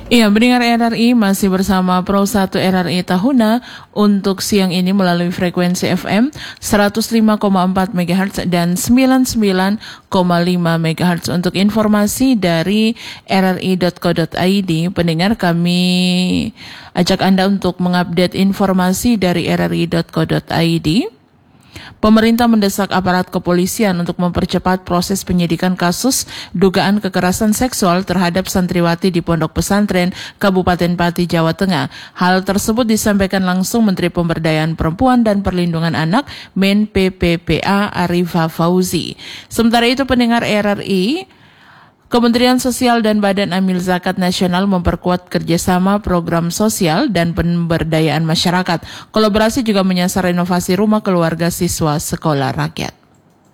Iya, pendengar RRI masih bersama Pro 1 RRI Tahuna untuk siang ini melalui frekuensi FM 105,4 MHz dan 99,5 MHz. Untuk informasi dari rri.co.id, pendengar kami ajak Anda untuk mengupdate informasi dari rri.co.id. Pemerintah mendesak aparat kepolisian untuk mempercepat proses penyidikan kasus dugaan kekerasan seksual terhadap santriwati di Pondok Pesantren Kabupaten Pati, Jawa Tengah. Hal tersebut disampaikan langsung Menteri Pemberdayaan Perempuan dan Perlindungan Anak Men PPPA Arifah Fauzi. Sementara itu, pendengar RRI, Kementerian Sosial dan Badan Amil Zakat Nasional memperkuat kerjasama program sosial dan pemberdayaan masyarakat. Kolaborasi juga menyasar renovasi rumah keluarga siswa sekolah rakyat.